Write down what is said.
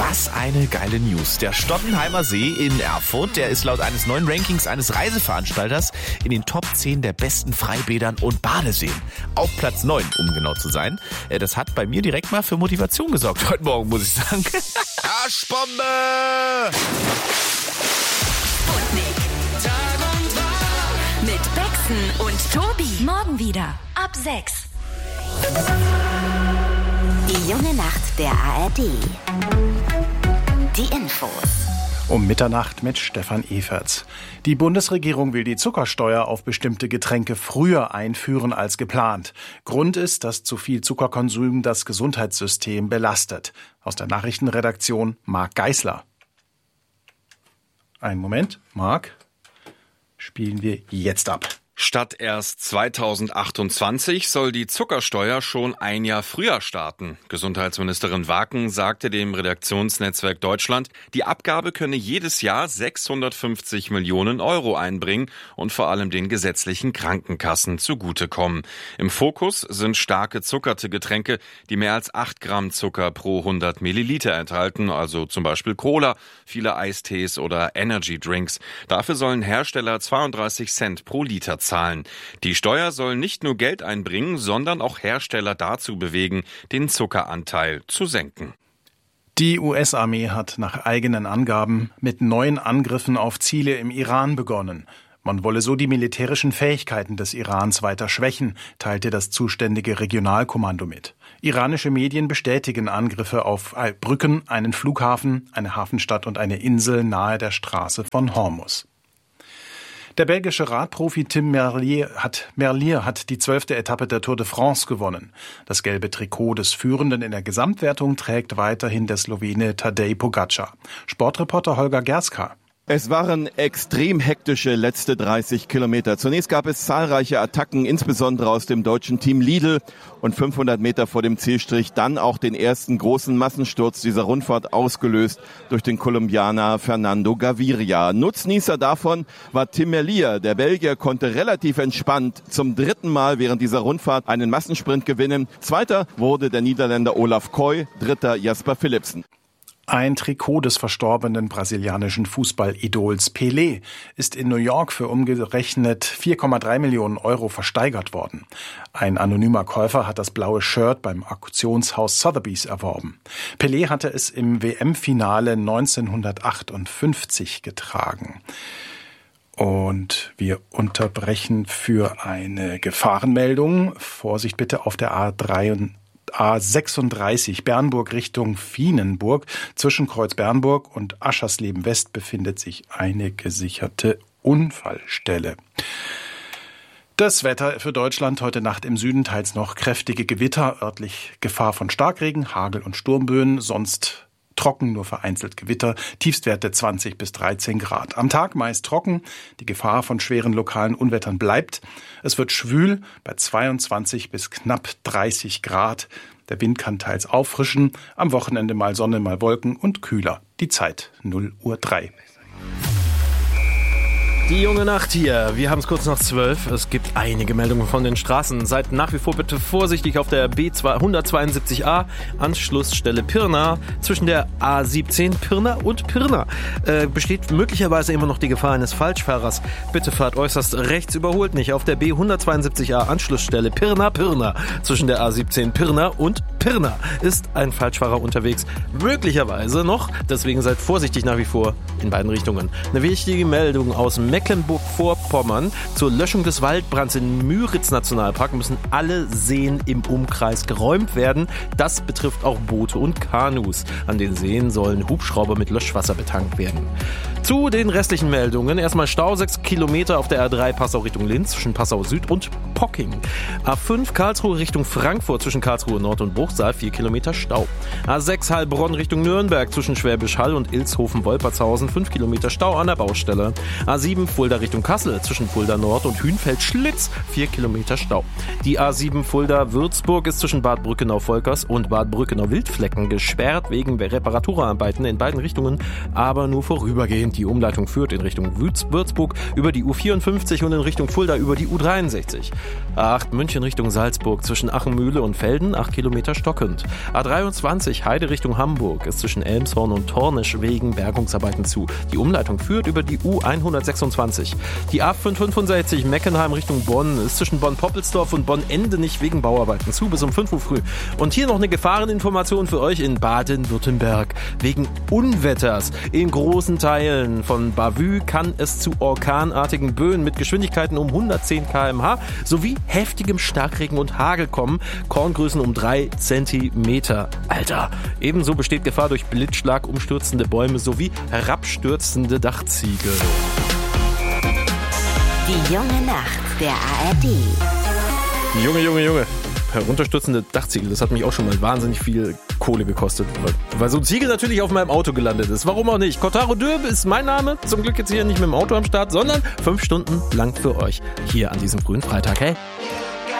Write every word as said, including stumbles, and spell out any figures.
das eine geile News. Der Stottenheimer See in Erfurt, der ist laut eines neuen Rankings eines Reiseveranstalters in den Top zehn der besten Freibädern und Badeseen. Auf Platz neun, um genau zu sein. Das hat bei mir direkt mal für Motivation gesorgt heute Morgen, muss ich sagen. Arschbombe! Tag und Tag mit Bexen und Tobi. Morgen wieder ab sechs. Die junge Nacht der A R D. Die Infos. Um Mitternacht mit Stefan Everts. Die Bundesregierung will die Zuckersteuer auf bestimmte Getränke früher einführen als geplant. Grund ist, dass zu viel Zuckerkonsum das Gesundheitssystem belastet. Aus der Nachrichtenredaktion Marc Geisler. Einen Moment, Marc, spielen wir jetzt ab. Statt erst zweitausendachtundzwanzig soll die Zuckersteuer schon ein Jahr früher starten. Gesundheitsministerin Waken sagte dem Redaktionsnetzwerk Deutschland, die Abgabe könne jedes Jahr sechshundertfünfzig Millionen Euro einbringen und vor allem den gesetzlichen Krankenkassen zugutekommen. Im Fokus sind starke zuckerte Getränke, die mehr als acht Gramm Zucker pro hundert Milliliter enthalten, also zum Beispiel Cola, viele Eistees oder Energy Drinks. Dafür sollen Hersteller zweiunddreißig Cent pro Liter zahlen. Die Steuer soll nicht nur Geld einbringen, sondern auch Hersteller dazu bewegen, den Zuckeranteil zu senken. Die U S-Armee hat nach eigenen Angaben mit neuen Angriffen auf Ziele im Iran begonnen. Man wolle so die militärischen Fähigkeiten des Irans weiter schwächen, teilte das zuständige Regionalkommando mit. Iranische Medien bestätigen Angriffe auf Brücken, einen Flughafen, eine Hafenstadt und eine Insel nahe der Straße von Hormuz. Der belgische Radprofi Tim Merlier hat, Merlier hat die zwölfte Etappe der Tour de France gewonnen. Das gelbe Trikot des Führenden in der Gesamtwertung trägt weiterhin der Slowene Tadej Pogačar. Sportreporter Holger Gerska. Es waren extrem hektische letzte dreißig Kilometer. Zunächst gab es zahlreiche Attacken, insbesondere aus dem deutschen Team Lidl. Und fünfhundert Meter vor dem Zielstrich dann auch den ersten großen Massensturz dieser Rundfahrt, ausgelöst durch den Kolumbianer Fernando Gaviria. Nutznießer davon war Tim Merlier. Der Belgier konnte relativ entspannt zum dritten Mal während dieser Rundfahrt einen Massensprint gewinnen. Zweiter wurde der Niederländer Olaf Koy, dritter Jasper Philipsen. Ein Trikot des verstorbenen brasilianischen Fußballidols Pelé ist in New York für umgerechnet vier Komma drei Millionen Euro versteigert worden. Ein anonymer Käufer hat das blaue Shirt beim Auktionshaus Sotheby's erworben. Pelé hatte es im W M-Finale neunzehnhundertachtundfünfzig getragen. Und wir unterbrechen für eine Gefahrenmeldung. Vorsicht bitte auf der A drei. A sechsunddreißig Bernburg Richtung Vienenburg. Zwischen Kreuz Bernburg und Aschersleben West befindet sich eine gesicherte Unfallstelle. Das Wetter für Deutschland heute Nacht im Süden, teils noch kräftige Gewitter, örtlich Gefahr von Starkregen, Hagel und Sturmböen, sonst trocken, nur vereinzelt Gewitter, Tiefstwerte zwanzig bis dreizehn Grad. Am Tag meist trocken, die Gefahr von schweren lokalen Unwettern bleibt. Es wird schwül bei zweiundzwanzig bis knapp dreißig Grad. Der Wind kann teils auffrischen, am Wochenende mal Sonne, mal Wolken und kühler. Die Zeit null Uhr drei. Die junge Nacht hier. Wir haben es kurz nach zwölf. Es gibt einige Meldungen von den Straßen. Seid nach wie vor bitte vorsichtig auf der B hundertzweiundsiebzig A, Anschlussstelle Pirna. Zwischen der A siebzehn Pirna und Pirna äh, besteht möglicherweise immer noch die Gefahr eines Falschfahrers. Bitte fahrt äußerst rechts, überholt nicht. Auf der B hundertzweiundsiebzig A, Anschlussstelle Pirna, Pirna. Zwischen der A siebzehn Pirna und Pirna ist ein Falschfahrer unterwegs. Möglicherweise noch. Deswegen seid vorsichtig nach wie vor in beiden Richtungen. Eine wichtige Meldung aus Mecklenburg-Vorpommern. Zur Löschung des Waldbrands im Müritz-Nationalpark müssen alle Seen im Umkreis geräumt werden. Das betrifft auch Boote und Kanus. An den Seen sollen Hubschrauber mit Löschwasser betankt werden. Zu den restlichen Meldungen. Erstmal Stau, sechs Kilometer auf der A drei Passau Richtung Linz zwischen Passau Süd und Pocking. A fünf Karlsruhe Richtung Frankfurt zwischen Karlsruhe Nord und Bruchsal, vier Kilometer Stau. A sechs Heilbronn Richtung Nürnberg zwischen Schwäbisch Hall und Ilshofen-Wolpertshausen, fünf Kilometer Stau an der Baustelle. A sieben Fulda Richtung Kassel zwischen Fulda Nord und Hünfeld-Schlitz vier Kilometer Stau. Die A sieben Fulda-Würzburg ist zwischen Bad Brückenau-Volkers und Bad Brückenau-Wildflecken gesperrt wegen Reparaturarbeiten in beiden Richtungen, aber nur vorübergehend. Die Umleitung führt in Richtung Würzburg über die U vierundfünfzig und in Richtung Fulda über die U dreiundsechzig. A acht München Richtung Salzburg zwischen Achenmühle und Velden acht Kilometer stockend. A dreiundzwanzig Heide Richtung Hamburg ist zwischen Elmshorn und Tornisch wegen Bergungsarbeiten zu. Die Umleitung führt über die U hundertsechsundzwanzig. Die A fünfhundertfünfundsechzig Meckenheim Richtung Bonn ist zwischen Bonn-Poppelsdorf und Bonn-Endenich wegen Bauarbeiten zu bis um fünf Uhr früh. Und hier noch eine Gefahreninformation für euch in Baden-Württemberg. Wegen Unwetters in großen Teilen von Bavü kann es zu orkanartigen Böen mit Geschwindigkeiten um hundertzehn Kilometer pro Stunde sowie heftigem Starkregen und Hagel kommen. Korngrößen um drei Zentimeter. Alter! Ebenso besteht Gefahr durch Blitzschlag, umstürzende Bäume sowie herabstürzende Dachziegel. Die junge Nacht der A R D. Junge, Junge, Junge. Herunterstürzende Dachziegel, das hat mich auch schon mal wahnsinnig viel Kohle gekostet, weil, weil so ein Ziegel natürlich auf meinem Auto gelandet ist. Warum auch nicht? Kotaro Dürbe ist mein Name. Zum Glück jetzt hier nicht mit dem Auto am Start, sondern fünf Stunden lang für euch hier an diesem frühen Freitag. Hey!